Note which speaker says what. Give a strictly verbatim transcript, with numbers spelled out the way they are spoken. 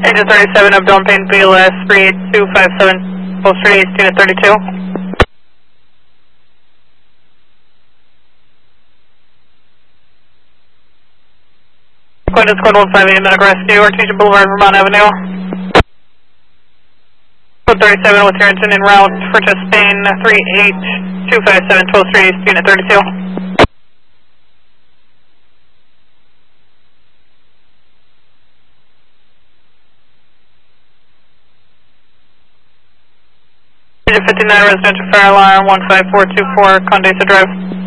Speaker 1: Agent thirty-seven of Don Payne, B L S three eight two five seven, Full Street, unit thirty-two. Quintus Code one five eight, medical rescue, Artesia Boulevard, Vermont Avenue. Code thirty-seven with your engine en route for to Spain, three eight two five seven, twelfth Street, unit thirty-two. Agent fifty-nine, residential fire alarm, one five four two four, Condesa Drive.